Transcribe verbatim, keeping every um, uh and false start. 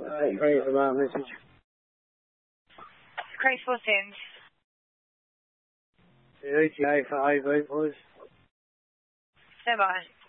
Hey, great for my message. Craig Footings. The E T A for A V, please. Stand by.